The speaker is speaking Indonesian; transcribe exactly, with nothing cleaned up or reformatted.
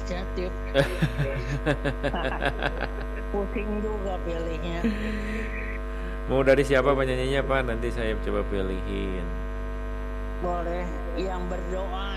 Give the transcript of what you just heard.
inisiatif. Pusing juga pilihnya. Mau dari siapa penyanyinya Pak? Nanti saya coba pilihin. Boleh yang berdoa